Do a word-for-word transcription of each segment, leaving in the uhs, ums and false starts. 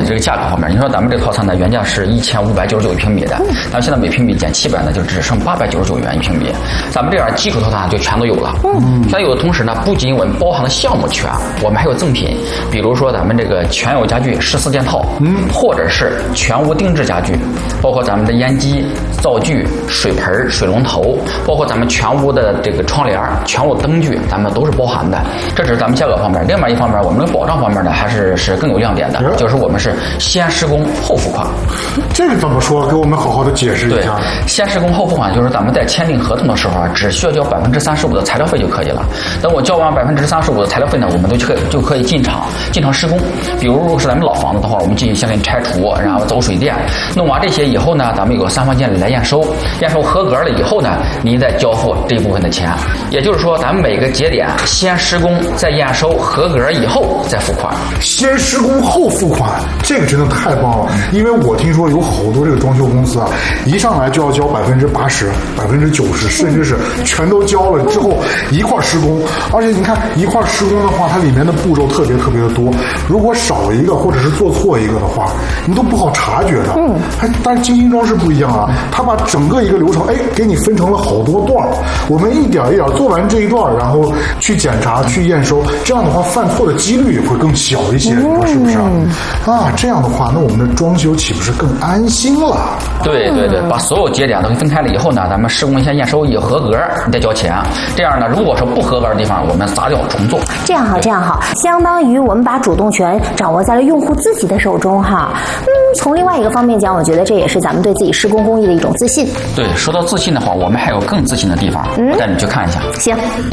这个价格方面，你说咱们这个套餐呢，原价是一千五百九十九一平米的，咱们现在每平米减七百呢，就只剩八百九十九元一平米。咱们这样基础套餐就全都有了。嗯，全有的同时呢，不仅我们包含的项目全，我们还有赠品，比如说咱们这个全有家具十四件套，嗯，或者是全屋定制家具，包括咱们的烟机、灶具、水盆、水龙头，包括咱们全屋的这个窗帘、全屋灯具，咱们都是包含的。这只是咱们价格方面，另外一方面，我们的保障方面呢，还是是更有亮点的，就是我们是先施工后付款。 这个怎么说？给我们好好的解释一下。 对，先施工后付款就是咱们在签订合同的时候啊，只需要交百分之三十五的材料费就可以了。等我交完百分之三十五的材料费呢，我们都可以就可以进场进场施工。比如如果是咱们老房子的话，我们进行先给你拆除，然后走水电，弄完这些以后呢，咱们有个三方监理来验收，验收合格了以后呢，您再交付这一部分的钱。也就是说，咱们每个节点先施工，再验收合格以后再付款。 先施工后付款，这个真的太棒了。因为我听说有好多这个装修公司啊，一上来就要交百分之八十、百分之九十，甚至是全都交了之后一块施工。而且你看一块施工的话，它里面的步骤特别特别的多，如果少一个或者是做错一个的话，你都不好察觉的。嗯，还但是精心装饰不一样啊，它把整个一个流程，哎，给你分成了好多段，我们一点一点做完这一段，然后去检查、去验收，这样的话犯错的几率也会更小一些，你说是不是啊？啊，这样的话，那我们的装修岂不是更安心了？ 对对对，把所有节点都分开了以后呢，咱们施工先验收一合格，你再交钱。这样呢，如果说不合格的地方，我们砸掉重做。 这样好，这样好，相当于我们把主动权掌握在了用户自己的手中哈。嗯，从另外一个方面讲，我觉得这也是咱们对自己施工工艺的一种自信。 对，说到自信的话，我们还有更自信的地方，嗯、我带你去看一下。 行。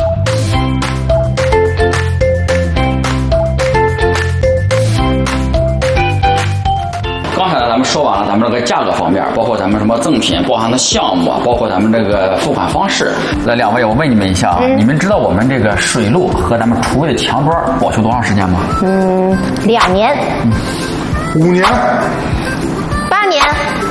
刚才咱们说完了咱们这个价格方面，包括咱们什么赠品包含的项目，包括咱们这个付款方式。那两位，我问你们一下啊，嗯、你们知道我们这个水路和咱们厨卫的墙砖保修多长时间吗？ 嗯，两年。 嗯， 五年。 八年。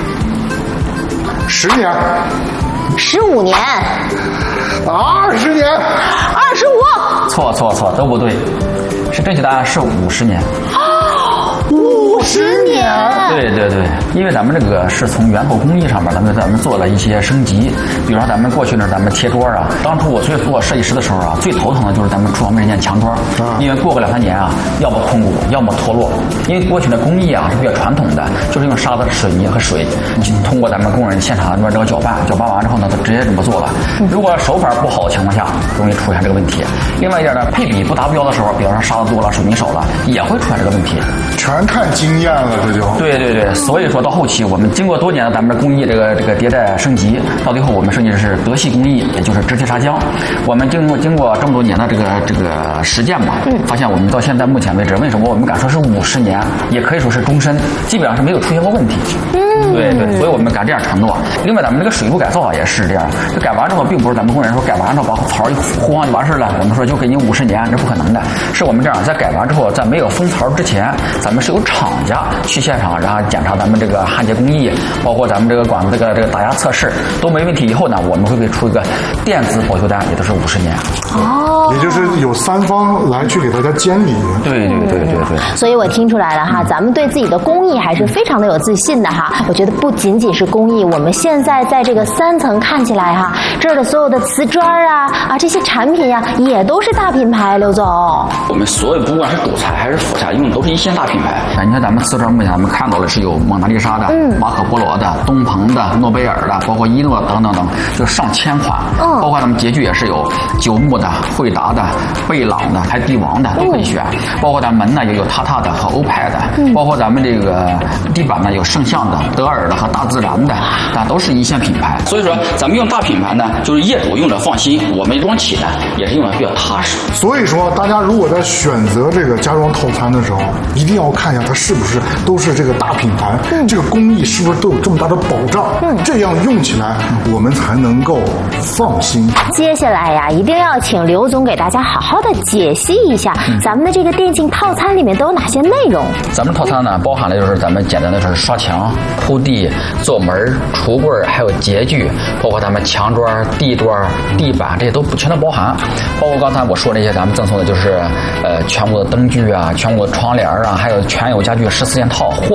十年。 十五年。 二十年。 二十五。 错错错，都不对，是正确答案是五十年。 五十年， 对对对，因为咱们这个是从源头工艺上面，咱们咱们做了一些升级。比如说咱们过去呢，咱们贴桌啊，当初我最做设计师的时候啊，最头疼的就是咱们厨房那件墙桌，因为过个两三年啊，要么空鼓，要么脱落。因为过去的工艺啊是比较传统的，就是用沙子、水泥和水，通过咱们工人现场这个搅拌，搅拌完之后呢，就直接这么做了。如果手法不好的情况下，容易出现这个问题。另外一点呢，配比不达标的时候，比方说沙子多了、水泥少了，也会出现这个问题。 全看经验了，这就对对对，所以说到后期，我们经过多年的咱们的工艺这个这个迭代升级，到最后我们升级的是德系工艺，也就是直接砂浆。我们经过经过这么多年的这个这个实践吧，嗯，发现我们到现在目前为止，为什么我们敢说是五十年，也可以说是终身，基本上是没有出现过问题。嗯，对对，所以我们敢这样承诺。另外，咱们这个水路改造啊也是这样，这改完之后，并不是咱们工人说改完之后把槽一糊上就完事了，我们说就给你五十年，这不可能的。是我们这样，在改完之后，在没有封槽之前，咱们是有厂家去现场，然后检查咱们这个焊接工艺，包括咱们这个管子这个这个打压测试都没问题以后呢，我们会给出一个电子保修单，也都是五十年。 哦， 也就是有三方来去给大家监理。 对对对对对。 所以我听出来了哈，咱们对自己的工艺还是非常的有自信的哈。我觉得不仅仅是工艺，我们现在在这个三层看起来哈，这儿的所有的瓷砖啊啊这些产品呀、啊，也都是大品牌。刘总， 我们所有不管是主材还是辅材用的都是一线大品牌。你看咱们瓷砖目前咱们看到的是有蒙娜丽莎的、嗯、马可波罗的、东鹏的、诺贝尔的，包括伊诺等等等，就上千款。嗯，包括咱们洁具也是有九牧的、惠达的、贝朗的，还帝王的都可以选。嗯、包括咱门呢也有塔塔的和欧派的，嗯、包括咱们这个地板呢有圣象的、德尔的和大自然的，但都是一线品牌。所以说咱们用大品牌呢，就是业主用着放心，我们装起呢也是用的比较踏实。 所以说，大家如果在选择这个家装套餐的时候，一定要看一下它是不是都是这个大品牌，嗯、这个工艺是不是都有这么大的保障，嗯、这样用起来我们才能够放心。 接下来呀，一定要请刘总给大家好好的解析一下，嗯、咱们的这个电竞套餐里面都有哪些内容。 咱们套餐呢，包含了就是咱们简单的就是刷墙、铺地、做门、橱柜，还有洁具，包括咱们墙砖、地砖、地板，这些都全都包含。包括刚才我说那些咱们赠送的就是呃全部的灯具啊，全部的窗帘啊，还有全有家具十四件套。